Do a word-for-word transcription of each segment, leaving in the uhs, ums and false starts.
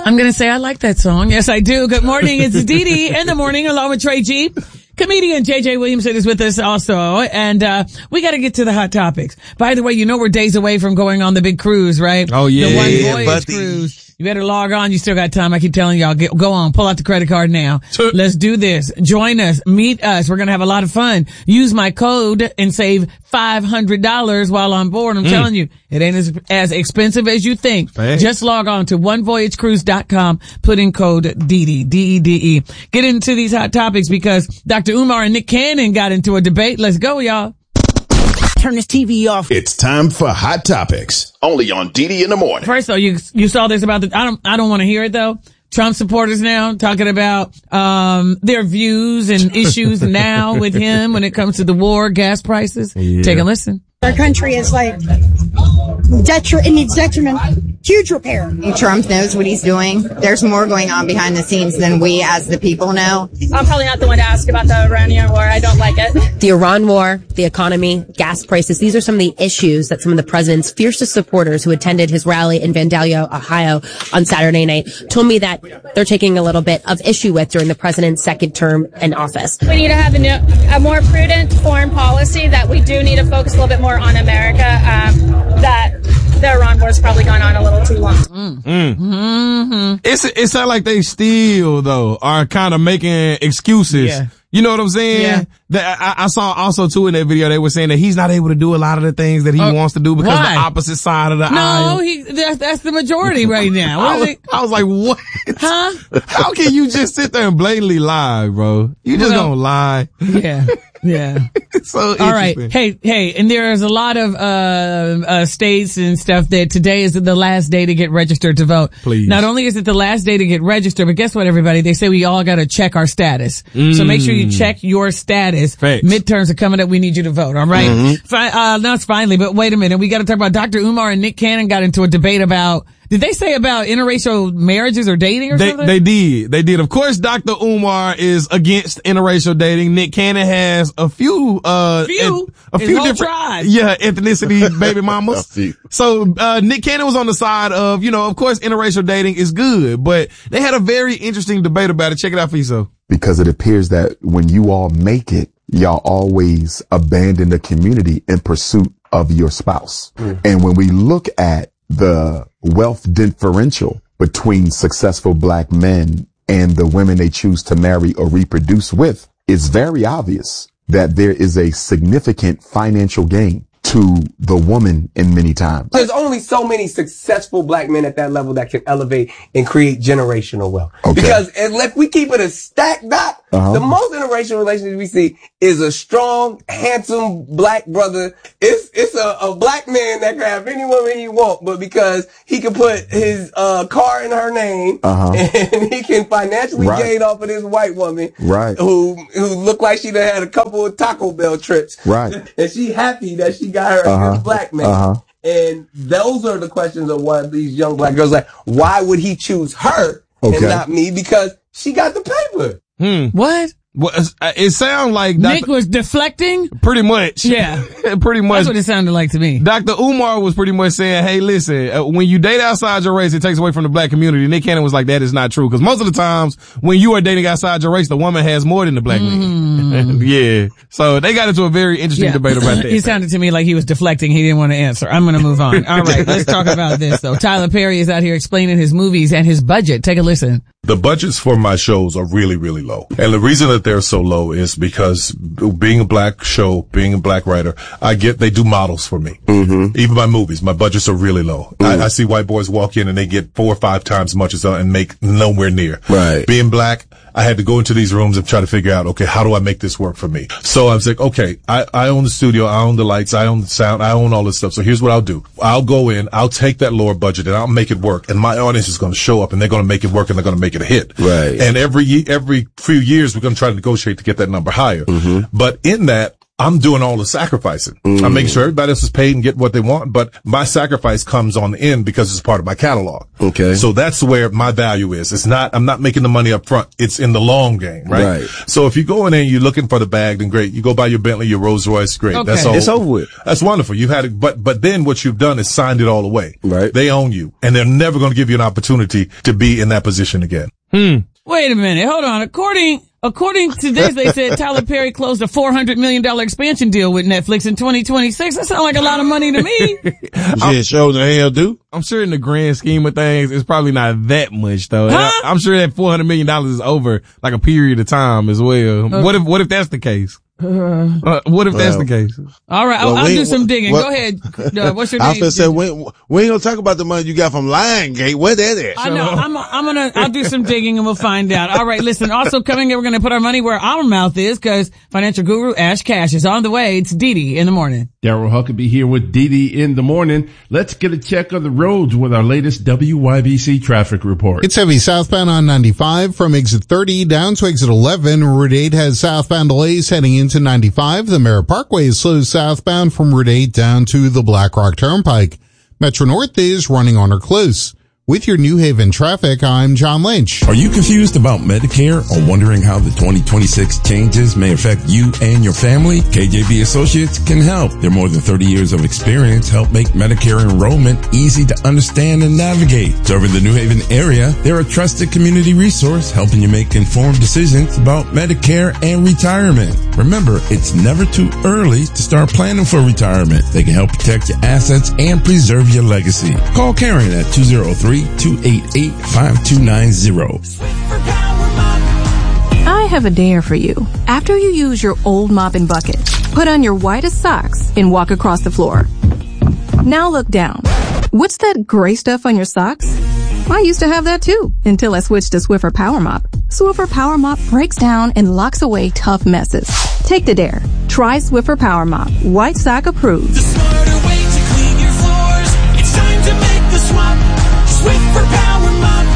I'm going to say I like that song. Yes, I do. Good morning. It's Dee Dee in the morning along with Trey G. Comedian J J Williamson is with us also. And, uh, we got to get to the hot topics. By the way, you know we're days away from going on the big cruise, right? Oh, yeah. The one yeah, voyage buddy. cruise. You better log on. You still got time. I keep telling y'all, get, go on, pull out the credit card now. Let's do this. Join us. Meet us. We're going to have a lot of fun. Use my code and save five hundred dollars while on board. I'm mm. telling you, it ain't as, as expensive as you think. Hey. Just log on to one voyage cruise dot com. Put in code D D, D E D E. Get into these hot topics because Doctor Umar and Nick Cannon got into a debate. Let's go, y'all. Turn this T V off. It's time for Hot Topics, only on D D in the morning. First, though, you you saw this about the. I don't I don't want to hear it though. Trump supporters now talking about um their views and issues now with him when it comes to the war, gas prices. Yeah. Take a listen. Our country is like detri- it needs detriment, huge repair. Trump knows what he's doing. There's more going on behind the scenes than we as the people know. I'm probably not the one to ask about the Iranian war. I don't like it. The Iran war, the economy, gas prices, these are some of the issues that some of the president's fiercest supporters who attended his rally in Vandalia, Ohio on Saturday night told me that they're taking a little bit of issue with during the president's second term in office. We need to have a, new, a more prudent foreign policy, that we do need to focus a little bit more on America, um, that the Iran war's probably gone on a little too long. Mm. Mm-hmm. It's, it sounds like they still, though, are kind of making excuses. Yeah. You know what I'm saying? Yeah. That I, I saw also too in that video, they were saying that he's not able to do a lot of the things that he uh, wants to do because why? the opposite side of the no, aisle. No, he, that's, that's the majority right now. What I, was, I was like, what? Huh? How can you just sit there and blatantly lie, bro? You just well, gonna lie. Yeah. Yeah. So all right. Hey, hey, and there's a lot of, uh, uh, states and stuff that today is the last day to get registered to vote. Please. Not only is it the last day to get registered, but guess what, everybody? They say we all gotta check our status. Mm. So make sure you check your status. Facts. Midterms are coming up. We need you to vote. All right. Mm-hmm. Fi- uh, no, it's finally, but wait a minute. We gotta talk about Doctor Umar and Nick Cannon got into a debate about, did they say about interracial marriages or dating or they, something? They did. They did. Of course, Doctor Umar is against interracial dating. Nick Cannon has a few, uh, few? Et, a His few whole different, tribe. yeah, ethnicity baby mamas. So, uh, Nick Cannon was on the side of, you know, of course, interracial dating is good, but they had a very interesting debate about it. Check it out for yourself. Because it appears that when you all make it, y'all always abandon the community in pursuit of your spouse. Mm. And when we look at the wealth differential between successful black men and the women they choose to marry or reproduce with, it's very obvious that there is a significant financial gain to the woman in many times. There's only so many successful black men at that level that can elevate and create generational wealth. Okay. Because if we keep it a stack dot, uh-huh. the most interracial relationship we see is a strong, handsome black brother. It's, it's a, a black man that can have any woman he wants, but because he can put his, uh, car in her name, uh-huh. and he can financially right. gain off of this white woman, right. who, who looked like she done had a couple of Taco Bell trips. Right. And she happy that she got her uh-huh. a black man. Uh-huh. And those are the questions of why these young black girls like, why would he choose her okay. and not me? Because she got the paper. Hmm. What? Well, it sounds like Nick Doctor was deflecting? Pretty much. Yeah. Pretty much. That's what it sounded like to me. Doctor Umar was pretty much saying, hey, listen, uh, when you date outside your race, it takes away from the black community. Nick Cannon was like, that is not true. Because most of the times when you are dating outside your race, the woman has more than the black mm. man. Yeah. So they got into a very interesting yeah. debate about that. He sounded to me like he was deflecting. He didn't want to answer. I'm going to move on. All right. Let's talk about this though. Tyler Perry is out here explaining his movies and his budget. Take a listen. The budgets for my shows are really, really low. And the reason that they're so low is because being a black show, being a black writer, I get, they do models for me. Mm-hmm. Even my movies, my budgets are really low. Mm. I, I see white boys walk in and they get four or five times as much as us and make nowhere near. Right. Being black, I had to go into these rooms and try to figure out, okay, how do I make this work for me? So I was like, okay, I, I own the studio, I own the lights, I own the sound, I own all this stuff. So here's what I'll do. I'll go in, I'll take that lower budget and I'll make it work. And my audience is going to show up and they're going to make it work and they're going to make it a hit. Right. And every, every few years, we're going to try to negotiate to get that number higher. Mm-hmm. But in that, I'm doing all the sacrificing. Mm. I'm making sure everybody else is paid and get what they want, but my sacrifice comes on the end because it's part of my catalog. Okay. So that's where my value is. It's not, I'm not making the money up front. It's in the long game, right? Right. So if you go in there and you're looking for the bag, then great. You go buy your Bentley, your Rolls Royce, great. Okay. That's all. It's over with. That's wonderful. You've had it, but, but then what you've done is signed it all away. Right. They own you and they're never going to give you an opportunity to be in that position again. Hmm. Wait a minute. Hold on. According, according to this, they said Tyler Perry closed a four hundred million dollars expansion deal with Netflix in twenty twenty-six. That sounds like a lot of money to me. Yeah, shows the hell do. I'm sure in the grand scheme of things, it's probably not that much though. Huh? I, I'm sure that four hundred million dollars is over like a period of time as well. Okay. What if, what if that's the case? Uh, what if Well, that's the case? All right. Well, I'll, I'll we- do some digging. well- Go ahead. Uh, what's your name? I was gonna say, we, we ain't gonna talk about the money you got from Lionsgate. Where that at? I know. I'm, I'm gonna, I'll do some digging and we'll find out. All right. Listen, also coming in, we're gonna put our money where our mouth is because financial guru Ash Cash is on the way. It's Didi in the morning. Daryl Huckabee here with Didi in the morning. Let's get a check on the roads with our latest W Y B C traffic report. It's heavy southbound on ninety-five from exit thirty down to exit eleven. Route eight has southbound delays heading into ninety-five. The Merritt Parkway is slow southbound from Route eight down to the Black Rock Turnpike. Metro North is running on or close. With your New Haven traffic, I'm John Lynch. Are you confused about Medicare or wondering how the twenty twenty-six changes may affect you and your family? K J B Associates can help. Their more than thirty years of experience help make Medicare enrollment easy to understand and navigate. Serving the New Haven area, they're a trusted community resource helping you make informed decisions about Medicare and retirement. Remember, it's never too early to start planning for retirement. They can help protect your assets and preserve your legacy. Call Karen at two oh three, two eight eight, five two nine zero. I have a dare for you. After you use your old mop and bucket, put on your whitest socks and walk across the floor. Now look down. What's that gray stuff on your socks? I used to have that too, until I switched to Swiffer Power Mop. Swiffer Power Mop breaks down and locks away tough messes. Take the dare. Try Swiffer Power Mop. White sock approved. The smarter way to clean your floors. It's time to make the swap. Swiffer Power Mop.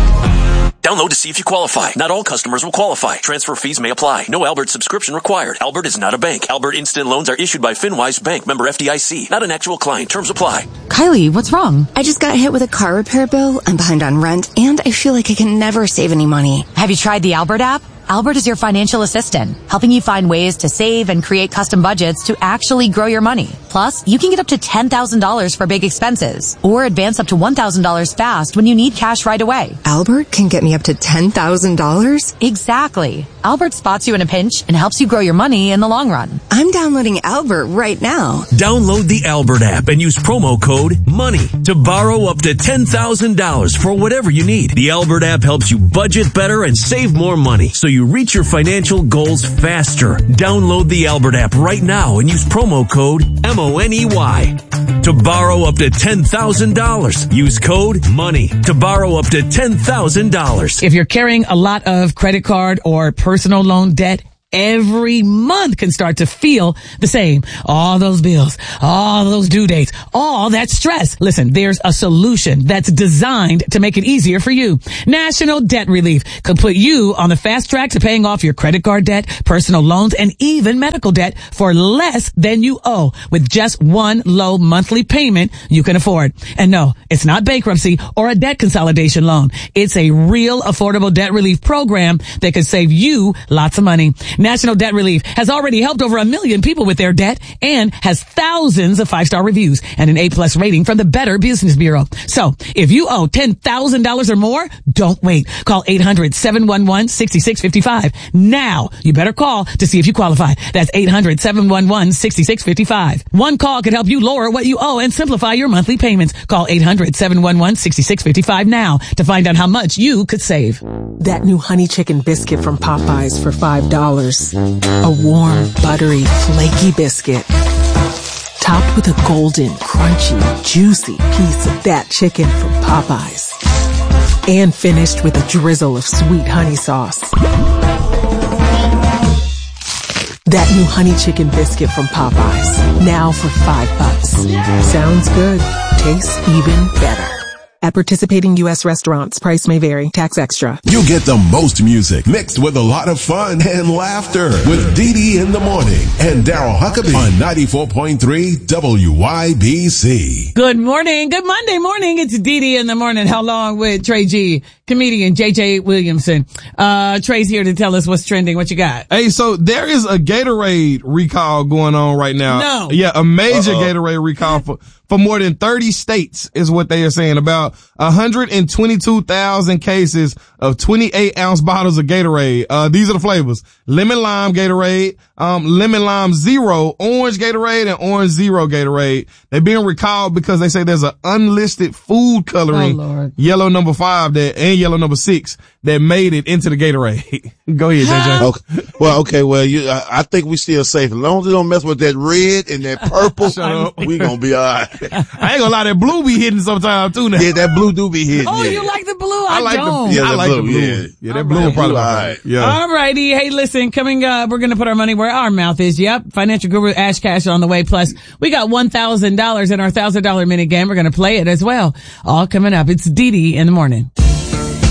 Download to see if you qualify. Not all customers will qualify. Transfer fees may apply. No Albert subscription required. Albert is not a bank. Albert Instant Loans are issued by FinWise Bank, member F D I C. Not an actual client. Terms apply. Kylie, what's wrong? I just got hit with a car repair bill. I'm behind on rent, and I feel like I can never save any money. Have you tried the Albert app? Albert is your financial assistant, helping you find ways to save and create custom budgets to actually grow your money. Plus, you can get up to ten thousand dollars for big expenses, or advance up to one thousand dollars fast when you need cash right away. Albert can get me up to ten thousand dollars? Exactly. Albert spots you in a pinch and helps you grow your money in the long run. I'm downloading Albert right now. Download the Albert app and use promo code MONEY to borrow up to ten thousand dollars for whatever you need. The Albert app helps you budget better and save more money so you reach your financial goals faster. Download the Albert app right now and use promo code M O N E Y to borrow up to ten thousand dollars. Use code MONEY to borrow up to ten thousand dollars. If you're carrying a lot of credit card or personal loan debt, every month can start to feel the same. All those bills, all those due dates, all that stress. Listen, there's a solution that's designed to make it easier for you. National Debt Relief could put you on the fast track to paying off your credit card debt, personal loans, and even medical debt for less than you owe with just one low monthly payment you can afford. And no, it's not bankruptcy or a debt consolidation loan. It's a real affordable debt relief program that could save you lots of money. National Debt Relief has already helped over a million people with their debt and has thousands of five-star reviews and an A-plus rating from the Better Business Bureau. So if you owe ten thousand dollars or more, don't wait. Call eight hundred, seven one one, six six five five. Now, you better call to see if you qualify. That's eight hundred, seven one one, six six five five. One call could help you lower what you owe and simplify your monthly payments. Call eight hundred, seven one one, six six five five now to find out how much you could save. That new honey chicken biscuit from Popeyes for five dollars. A warm, buttery, flaky biscuit. Topped with a golden, crunchy, juicy piece of that chicken from Popeyes. And finished with a drizzle of sweet honey sauce. That new honey chicken biscuit from Popeyes. Now for five bucks. Sounds good. Tastes even better. At participating U S restaurants, price may vary. Tax extra. You get the most music mixed with a lot of fun and laughter with Dee Dee in the morning and Daryl Huckabee on ninety-four point three W Y B C. Good morning. Good Monday morning. It's Dee Dee in the morning. How long with Trey G, comedian J J Williamson. Uh, Trey's here to tell us what's trending. What you got? Hey, so there is a Gatorade recall going on right now. No. Yeah, a major Uh-oh. Gatorade recall for, for more than thirty states is what they are saying. About one hundred twenty-two thousand cases of twenty-eight ounce bottles of Gatorade. Uh, these are the flavors. Lemon lime Gatorade, um, lemon lime zero, orange Gatorade, and orange zero Gatorade. They're being recalled because they say there's an unlisted food coloring, Oh, Lord. yellow number five that, and yellow number six that made it into the Gatorade. Go ahead, J J. Okay. Well, okay, well, you, I, I think we still safe. As long as they don't mess with that red and that purple, Shut up. we gonna be alright. I ain't gonna lie, that blue be hitting sometimes too now. Yeah, that blue do be hitting. Oh, yeah. you like the blue? I, I like don't. the, Yeah, I the like blue, the blue. yeah. Yeah, that All blue right. is probably Blue, my all favorite. right. Yeah. All righty. Hey, listen, coming up, we're going to put our money where our mouth is. Yep. Financial guru Ash Cash on the way. Plus, we got one thousand dollars in our one thousand dollars minute game. We're going to play it as well. All coming up. It's Dee Dee in the morning.